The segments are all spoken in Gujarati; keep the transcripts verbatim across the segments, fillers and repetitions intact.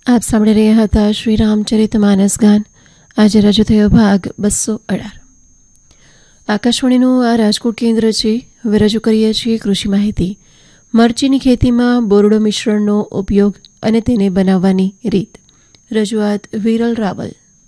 આપ સાંભળી રહ્યા હતા શ્રી રામચરિત માનસ ગાન. આજે રજૂ થયો ભાગ બસો અઢાર. આકાશવાણીનું આ રાજકોટ કેન્દ્ર છે. હવે રજૂ કરીએ છીએ કૃષિ માહિતી. મરચીની ખેતીમાં બોરડો મિશ્રણનો ઉપયોગ અને તેને બનાવવાની રીત. રજૂઆત વિરલ રાવલ.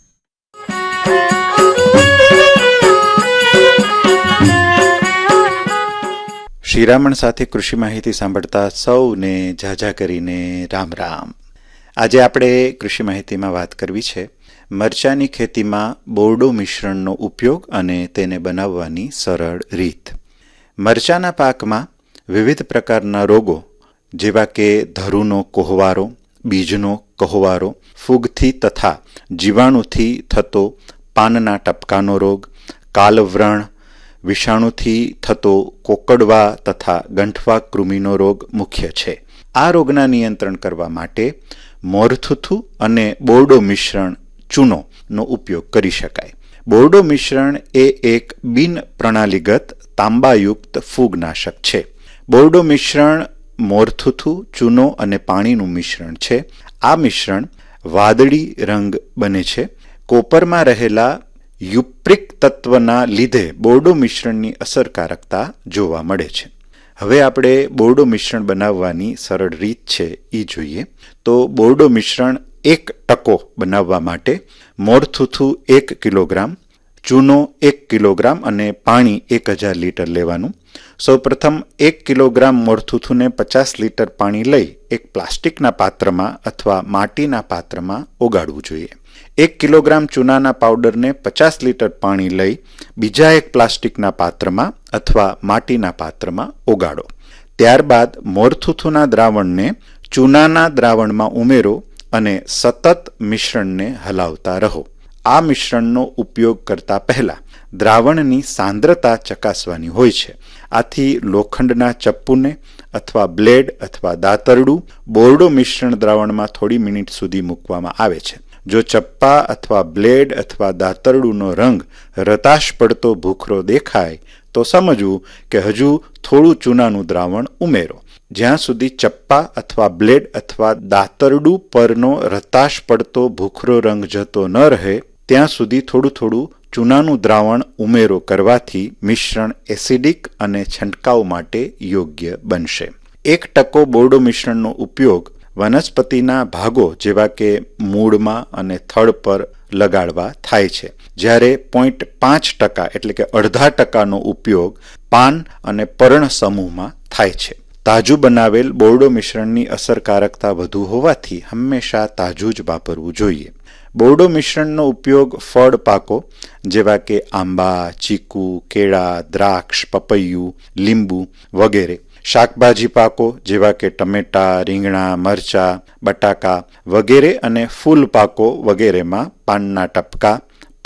શ્રીરામણ સાથે કૃષિ માહિતી સાંભળતા સૌને ઝાઝા કરીને રામ રામ. આજે આપણે કૃષિ માહિતીમાં વાત કરવી છે મરચાની ખેતીમાં બોરડો મિશ્રણનો ઉપયોગ અને તેને બનાવવાની સરળ રીત. મરચાના પાકમાં વિવિધ પ્રકારના રોગો જેવા કે ધરુનો કોહવારો, બીજનો કોહવારો, ફૂગથી તથા જીવાણુથી થતો પાનના ટપકાનો રોગ, કાલવ્રણ, વિષાણુથી થતો કોકડવા તથા ગંઠવા કૃમિનો રોગ મુખ્ય છે. આ રોગના નિયંત્રણ કરવા માટે મોરથુથુ અને બોરડો મિશ્રણ ચૂનો નો ઉપયોગ કરી શકાય. બોરડો મિશ્રણ એ એક બિન પ્રણાલીગત તાંબાયુક્ત ફૂગનાશક છે. બોરડો મિશ્રણ મોરથુથુ, ચૂનો અને પાણીનું મિશ્રણ છે. આ મિશ્રણ વાદળી રંગ બને છે. કોપરમાં રહેલા યુપ્રિક તત્વના લીધે બોરડો મિશ્રણની અસરકારકતા જોવા મળે છે. હવે આપણે બોરડો મિશ્રણ બનાવવાની સરળ રીત છે એ જોઈએ. તો બોરડો મિશ્રણ એક ટકો બનાવવા માટે મોરથુથુ એક કિલોગ્રામ, ચૂનો એક કિલોગ્રામ અને પાણી એક હજાર લીટર લેવાનું. સૌપ્રથમ એક કિલોગ્રામ મોરથુથુને પચાસ લીટર પાણી લઈ એક પ્લાસ્ટિકના પાત્રમાં અથવા માટીના પાત્રમાં ઓગાળવું જોઈએ. એક કિલોગ્રામ ચૂનાના પાવડરને પચાસ લીટર પાણી લઈ બીજા એક પ્લાસ્ટિકના પાત્રમાં અથવા માટીના પાત્રમાં ઓગાળો. ત્યારબાદ મોરથુથુના દ્રાવણને ચૂનાના દ્રાવણમાં ઉમેરો અને સતત મિશ્રણને હલાવતા રહો. આ મિશ્રણનો ઉપયોગ કરતા પહેલા દ્રાવણની સાંદ્રતા ચકાસવાની હોય છે. આથી લોખંડના ચપ્પુને અથવા બ્લેડ અથવા દાતરડું બોરડો મિશ્રણ દ્રાવણમાં થોડી મિનિટ સુધી મૂકવામાં આવે છે. જો ચપ્પા અથવા બ્લેડ અથવા દાતરડુનો રંગ રતાશ પડતો ભૂખરો દેખાય તો સમજવું કે હજુ થોડું ચૂનાનું દ્રાવણ ઉમેરો. જ્યાં સુધી ચપ્પા અથવા બ્લેડ અથવા દાતરડું પરનો રતાશ પડતો ભૂખરો રંગ જતો ન રહે ત્યાં સુધી થોડું થોડું ચૂનાનું દ્રાવણ ઉમેરો કરવાથી મિશ્રણ એસિડિક અને છંટકાવ માટે યોગ્ય બનશે. એક ટકો બોરડો મિશ્રણનો ઉપયોગ વનસ્પતિના ભાગો જેવા કે મૂળમાં અને થડ પર લગાડવા થાય છે, જ્યારે પોઈન્ટ પાંચ ટકા એટલે કે અડધા ટકાનો ઉપયોગ પાન અને પર્ણ સમૂહમાં થાય છે. તાજું બનાવેલ બોરડો મિશ્રણની અસરકારકતા વધુ હોવાથી હંમેશા તાજું જ વાપરવું જોઈએ. બોરડો મિશ્રણનો ઉપયોગ ફળ પાકો જેવા કે આંબા, ચીકુ, કેળા, દ્રાક્ષ, પપૈયું, લીંબુ વગેરે, શાકભાજી પાકો જેવા કે ટમેટા, રીંગણા, મરચા, બટાકા વગેરે અને ફૂલ પાકો વગેરેમાં પાનના ટપકા,